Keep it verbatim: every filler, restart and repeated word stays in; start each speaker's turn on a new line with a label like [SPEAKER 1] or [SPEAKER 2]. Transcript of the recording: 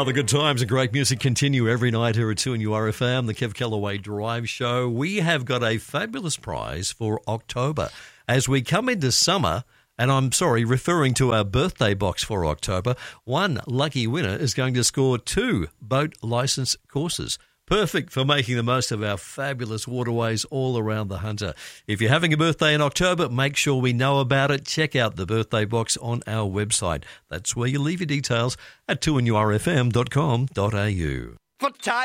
[SPEAKER 1] Oh, the good times and great music continue every night here at two N U R F M, the Kev Callaway Drive Show. We have got a fabulous prize for October. As we come into summer, and I'm sorry, referring to our birthday box for October, one lucky winner is going to score two boat licence courses. Perfect for making the most of our fabulous waterways all around the Hunter. If you're having a birthday in October, make sure we know about it. Check out the birthday box on our website. That's where you leave your details at two N U R F M dot com dot a u.